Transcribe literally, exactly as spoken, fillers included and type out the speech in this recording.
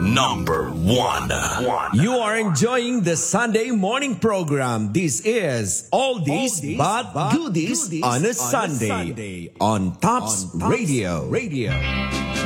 number one. You are enjoying the Sunday morning program. This is Oldies, Oldies but, but Goodies, goodies on a, on Sunday, a Sunday on Tops, on Tops Radio. Radio.